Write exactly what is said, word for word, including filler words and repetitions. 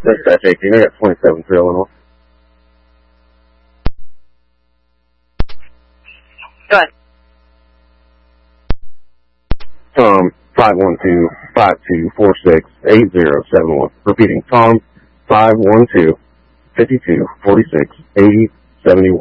That's eighteen. I got twenty-seven for Illinois. Go ahead. Tom, five one two, five two four six, eight zero seven one. Repeating, Tom, five one two, five two four six, eight zero seven one.